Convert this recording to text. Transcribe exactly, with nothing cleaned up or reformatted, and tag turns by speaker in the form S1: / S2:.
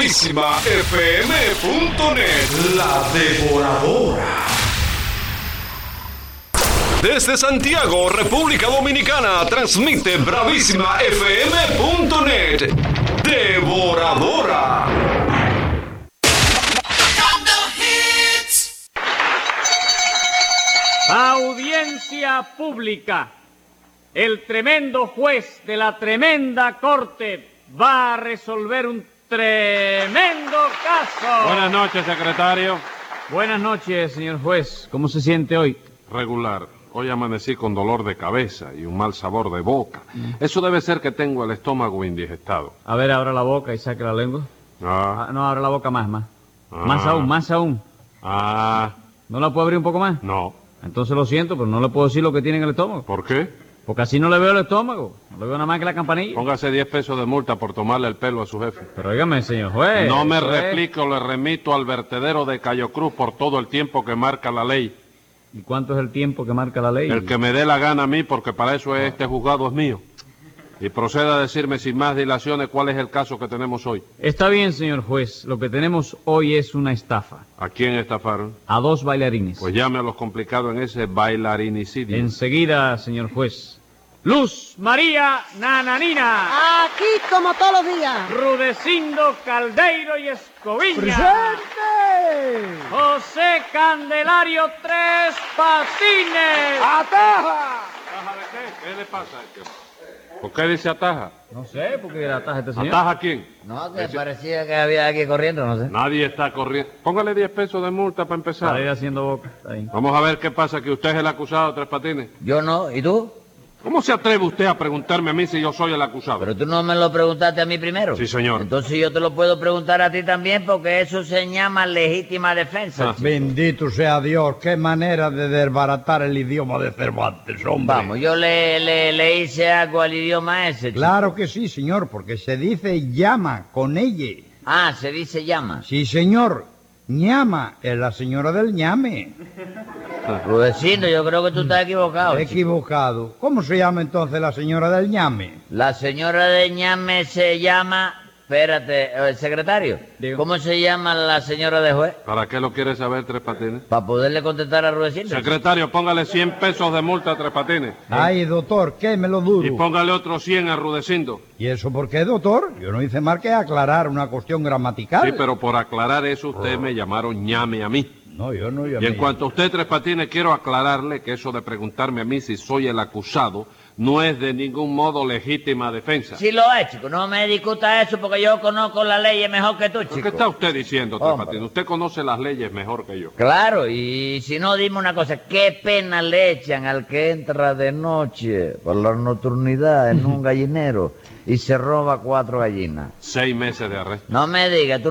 S1: bravísima f m punto net. La Devoradora. Desde Santiago, República Dominicana, transmite bravísima f m punto net. Devoradora.
S2: Audiencia pública. El tremendo juez de la tremenda corte va a resolver un tremendo caso.
S3: Buenas noches, secretario.
S2: Buenas noches, señor juez. ¿Cómo se siente hoy?
S3: Regular. Hoy amanecí con dolor de cabeza y un mal sabor de boca. Mm. Eso debe ser que tengo el estómago indigestado.
S2: A ver, abra la boca y saque la lengua.
S3: Ah.
S2: Ah, no, abra la boca más, más.
S3: Ah.
S2: Más aún, más aún.
S3: Ah.
S2: ¿No la puedo abrir un poco más?
S3: No.
S2: Entonces lo siento, pero no le puedo decir lo que tiene en el estómago.
S3: ¿Por qué?
S2: Porque así no le veo el estómago. No le veo nada más que la campanilla.
S3: Póngase diez pesos de multa por tomarle el pelo a su jefe.
S2: Pero óigame, señor juez.
S3: No me
S2: juez.
S3: replico, le remito al vertedero de Cayo Cruz por todo el tiempo que marca la ley.
S2: ¿Y cuánto es el tiempo que marca la ley?
S3: El que me dé la gana a mí, porque para eso es este juzgado es mío. Y proceda a decirme sin más dilaciones cuál es el caso que tenemos hoy.
S2: Está bien, señor juez. Lo que tenemos hoy es una estafa.
S3: ¿A quién estafaron?
S2: A dos bailarines.
S3: Pues llame a los complicados en ese bailarinicidio.
S2: Enseguida, señor juez. Luz María Nananina.
S4: Aquí como todos los días.
S2: Rudecindo Caldeiro y Escoviña.
S4: ¡Presente!
S2: José Candelario Tres Patines.
S4: ¡Ataja!
S3: ¿Ataja de qué? ¿Qué le pasa a este? ¿Por qué dice ataja?
S2: No sé, ¿por qué era ataja este señor?
S3: ¿Ataja a quién?
S5: No, que parecía que había alguien corriendo, no sé.
S3: Nadie está corriendo. Póngale diez pesos de multa para empezar.
S2: Para ir haciendo boca. Está bien.
S3: Vamos a ver qué pasa, que usted es el acusado, Tres Patines.
S5: Yo no, ¿y tú?
S3: ¿Cómo se atreve usted a preguntarme a mí si yo soy el acusado?
S5: Pero tú no me lo preguntaste a mí primero.
S3: Sí, señor.
S5: Entonces yo te lo puedo preguntar a ti también porque eso se llama legítima defensa.
S3: Ah.
S5: chico.
S6: Bendito sea Dios, qué manera de desbaratar el idioma de Cervantes, hombre.
S5: Vamos, yo le, le, le hice algo al idioma ese, chico.
S6: Claro que sí, señor, porque se dice llama con ella.
S5: Ah, se dice llama.
S6: Sí, señor. Ñama es la señora del ñame.
S5: Rudecindo, yo creo que tú estás equivocado, chico.
S6: Equivocado. ¿Cómo se llama entonces la señora del ñame?
S5: La señora de ñame se llama... Espérate, el secretario.
S2: Digo.
S5: ¿Cómo se llama la señora de juez?
S3: ¿Para qué lo quiere saber, Tres Patines?
S5: Para poderle contestar a Rudecindo.
S3: Secretario, póngale cien pesos de multa a Tres Patines.
S6: Ay, doctor, quémelo duro.
S3: Y póngale otros cien a Rudecindo.
S6: ¿Y eso por qué, doctor? Yo no hice más que aclarar una cuestión gramatical.
S3: Sí, pero por aclarar eso usted me llamaron ñame a mí.
S6: No, yo no... Yo
S3: Y en
S6: me-
S3: cuanto a usted, Tres Patines, quiero aclararle que eso de preguntarme a mí si soy el acusado no es de ningún modo legítima defensa.
S5: Sí lo es, chico. No me discuta eso porque yo conozco las leyes mejor que tú, chico.
S3: ¿Qué está usted diciendo, Tres
S5: Hombre.
S3: Patines? Usted conoce las leyes mejor que yo.
S5: Claro, y si no, dime una cosa. ¿Qué pena le echan al que entra de noche por la nocturnidad en un gallinero y se roba cuatro gallinas?
S3: Seis meses de arresto.
S5: No me digas, tú